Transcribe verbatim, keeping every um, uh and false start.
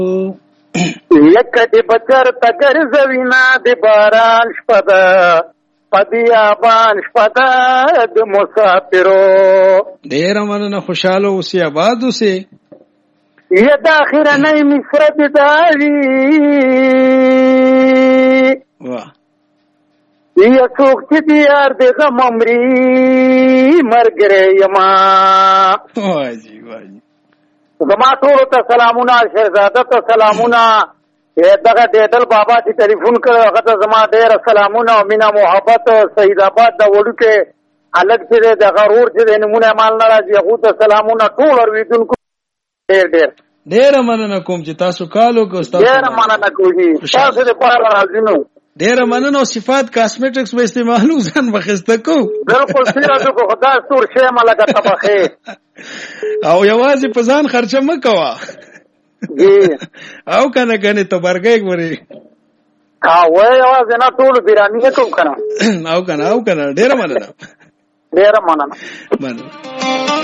یک دی بچر تگر زوینا دی باران شپدا پدیابان شپدا د مسافرو. ډیر مننه، خوشاله اوسې، آباد اوسې. یا د اخرنۍ مصر دی داوی واه یا څوک چې دی یار دی غم عمري مرګره یما. واجی واجی زما ټولو ته سلامونه، شهزاده ته سلامونه، دغه ډیټل بابا چې ټلیفون کړ هغه ته زما ډېر سلامونه او مینا محبت. سید آباد د وړوکې هلک چې دی د غرور چې دی نمونه مال نه راځي هغو ته سلامونه. ټول اورېدونکو ډېر ډېر ډېره مننه کوم چې تاسو کال وکړو. ډېره مننه کوي تاسو دپاره راځي نو. ډېره مننه. او صفات کاسمیټکس به استعمالو ځان به ښایسته کوو. بلکل سیرا کو خدا سور شی یم لکه طبخې. او یوازې په ځان خرچه مه کوه او کنه کنه ته برګې ګوري او وای یوازې نه ټول بیرانی کوم کنه او کنه او کنه ډېره مننه ډېره مننه مننه.